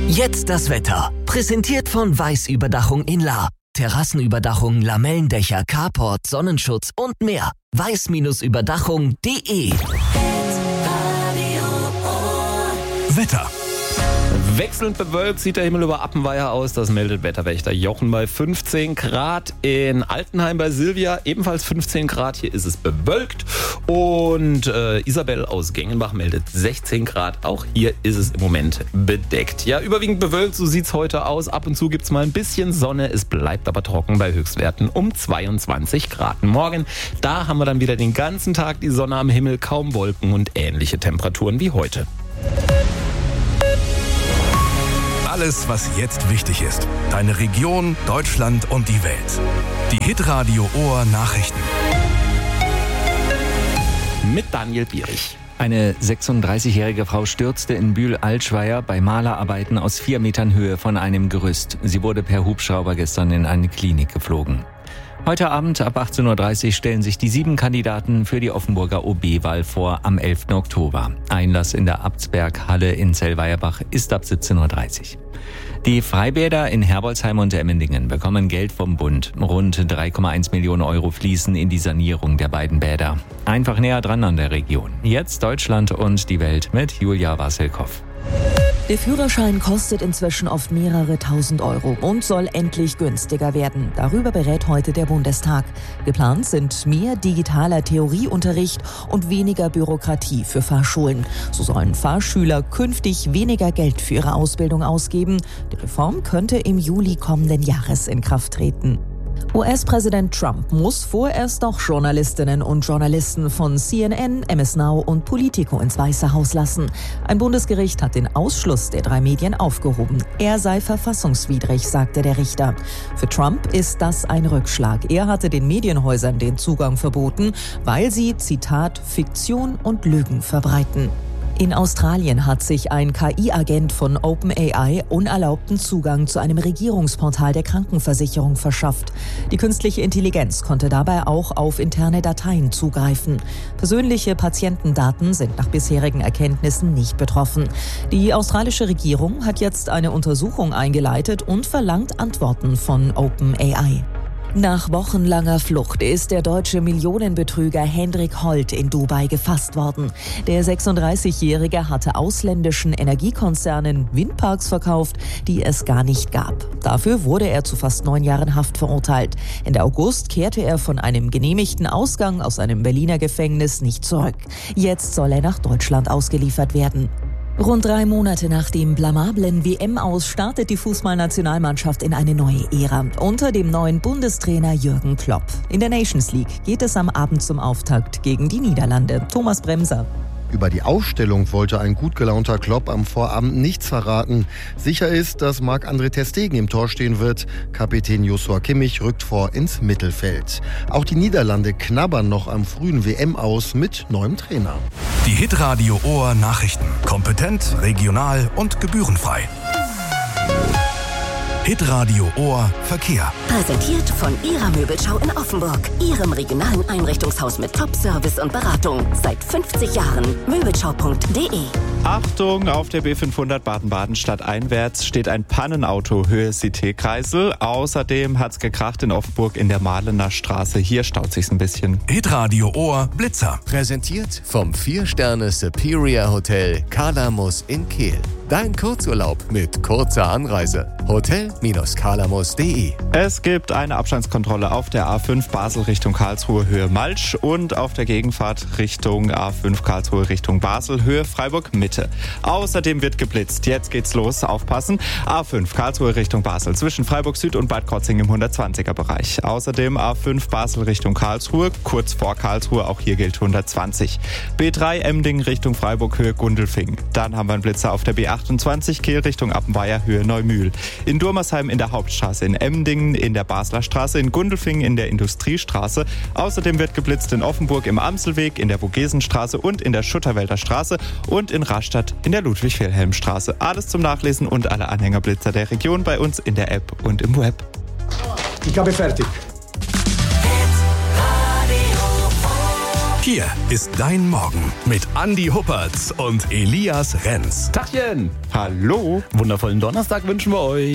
Jetzt das Wetter. Präsentiert von Weiß-Überdachung in Lahr. Terrassenüberdachung, Lamellendächer, Carport, Sonnenschutz und mehr. weiß-überdachung.de. Wetter. Wechselnd bewölkt sieht der Himmel über Appenweier aus, das meldet Wetterwächter Jochen bei 15 Grad. In Altenheim bei Silvia ebenfalls 15 Grad, hier ist es bewölkt. Und Isabel aus Gengenbach meldet 16 Grad, auch hier ist es im Moment bedeckt. Ja, überwiegend bewölkt, so sieht's heute aus. Ab und zu gibt's mal ein bisschen Sonne, es bleibt aber trocken bei Höchstwerten um 22 Grad. Morgen, da haben wir dann wieder den ganzen Tag die Sonne am Himmel, kaum Wolken und ähnliche Temperaturen wie heute. Alles, was jetzt wichtig ist. Deine Region, Deutschland und die Welt. Die Hitradio Ohr Nachrichten. Mit Daniel Bierich. Eine 36-jährige Frau stürzte in Bühl-Altschweier bei Malerarbeiten aus 4 Metern Höhe von einem Gerüst. Sie wurde per Hubschrauber gestern in eine Klinik geflogen. Heute Abend ab 18.30 Uhr stellen sich die 7 Kandidaten für die Offenburger OB-Wahl vor am 11. Oktober. Einlass in der Abtsberg-Halle in Zellweierbach ist ab 17.30 Uhr. Die Freibäder in Herbolzheim und Emmendingen bekommen Geld vom Bund. Rund 3,1 Millionen Euro fließen in die Sanierung der beiden Bäder. Einfach näher dran an der Region. Jetzt Deutschland und die Welt mit Julia Wasselkow. Der Führerschein kostet inzwischen oft mehrere tausend Euro und soll endlich günstiger werden. Darüber berät heute der Bundestag. Geplant sind mehr digitaler Theorieunterricht und weniger Bürokratie für Fahrschulen. So sollen Fahrschüler künftig weniger Geld für ihre Ausbildung ausgeben. Die Reform könnte im Juli kommenden Jahres in Kraft treten. US-Präsident Trump muss vorerst noch Journalistinnen und Journalisten von CNN, MS Now und Politico ins Weiße Haus lassen. Ein Bundesgericht hat den Ausschluss der 3 Medien aufgehoben. Er sei verfassungswidrig, sagte der Richter. Für Trump ist das ein Rückschlag. Er hatte den Medienhäusern den Zugang verboten, weil sie, Zitat, Fiktion und Lügen verbreiten. In Australien hat sich ein KI-Agent von OpenAI unerlaubten Zugang zu einem Regierungsportal der Krankenversicherung verschafft. Die künstliche Intelligenz konnte dabei auch auf interne Dateien zugreifen. Persönliche Patientendaten sind nach bisherigen Erkenntnissen nicht betroffen. Die australische Regierung hat jetzt eine Untersuchung eingeleitet und verlangt Antworten von OpenAI. Nach wochenlanger Flucht ist der deutsche Millionenbetrüger Hendrik Holt in Dubai gefasst worden. Der 36-Jährige hatte ausländischen Energiekonzernen Windparks verkauft, die es gar nicht gab. Dafür wurde er zu fast 9 Jahren Haft verurteilt. Ende August kehrte er von einem genehmigten Ausgang aus einem Berliner Gefängnis nicht zurück. Jetzt soll er nach Deutschland ausgeliefert werden. Rund 3 Monate nach dem blamablen WM-Aus startet die Fußballnationalmannschaft in eine neue Ära unter dem neuen Bundestrainer Jürgen Klopp. In der Nations League geht es am Abend zum Auftakt gegen die Niederlande. Thomas Bremser. Über die Aufstellung wollte ein gut gelaunter Klopp am Vorabend nichts verraten. Sicher ist, dass Marc-André ter Stegen im Tor stehen wird. Kapitän Joshua Kimmich rückt vor ins Mittelfeld. Auch die Niederlande knabbern noch am frühen WM-Aus mit neuem Trainer. Die Hitradio Ohr Nachrichten. Kompetent, regional und gebührenfrei. Hitradio Ohr Verkehr. Präsentiert von Ihrer Möbelschau in Offenburg. Ihrem regionalen Einrichtungshaus mit Top-Service und Beratung. Seit 50 Jahren. Möbelschau.de. Achtung, auf der B500 Baden-Baden stadteinwärts steht ein Pannenauto Höhe Cité-Kreisel. Außerdem hat's gekracht in Offenburg in der Mahlener Straße. Hier staut sich's ein bisschen. Hitradio Ohr Blitzer. Präsentiert vom 4-Sterne Superior Hotel Kalamus in Kehl. Dein Kurzurlaub mit kurzer Anreise. Hotel-kalamus.de. Es gibt eine Abstandskontrolle auf der A5 Basel Richtung Karlsruhe Höhe Malsch und auf der Gegenfahrt Richtung A5 Karlsruhe Richtung Basel Höhe Freiburg Mitte. Außerdem wird geblitzt. Jetzt geht's los. Aufpassen. A5 Karlsruhe Richtung Basel zwischen Freiburg Süd und Bad Krotzing im 120er Bereich. Außerdem A5 Basel Richtung Karlsruhe, kurz vor Karlsruhe, auch hier gilt 120. B3 Emding Richtung Freiburg Höhe Gundelfing. Dann haben wir einen Blitzer auf der B28 Kehl Richtung Appenweier Höhe Neumühl. In Durmersheim in der Hauptstraße, in Emdingen in der Basler Straße, in Gundelfingen in der Industriestraße. Außerdem wird geblitzt in Offenburg im Amselweg, in der Vogesenstraße und in der Schutterwälder Straße und in Rastatt in der Ludwig-Wilhelm-Straße. Alles zum Nachlesen und alle Anhängerblitzer der Region bei uns in der App und im Web. Ich habe fertig. Hier ist dein Morgen mit Andi Huppertz und Elias Renz. Tachchen! Hallo. Wundervollen Donnerstag wünschen wir euch.